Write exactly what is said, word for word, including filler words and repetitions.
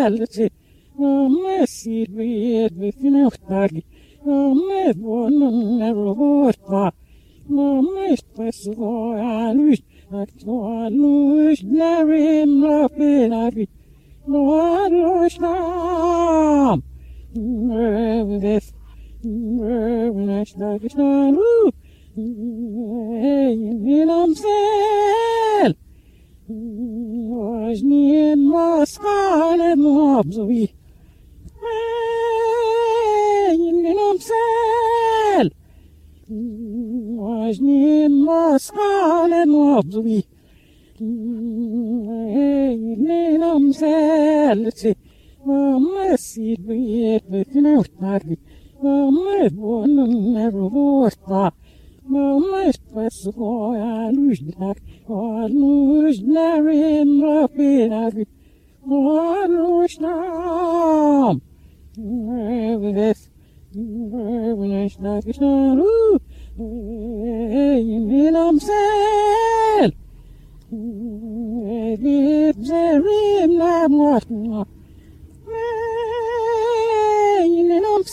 selce, me sirve vecino tagi, me buono ne robota, me spesso a lui, a lui, nerim la penavi, no a lui stam, this, nesh tagi stalu, in amsel. Важнее маскале мобзови. Эй, намсел. Важнее маскале мобзови. Эй, намсел. Мама сидит в ночи. Мама вон не работа. Mama spesso a luznak, a luznarim rapinagi, a luznam. This, this, in amsel. If there is not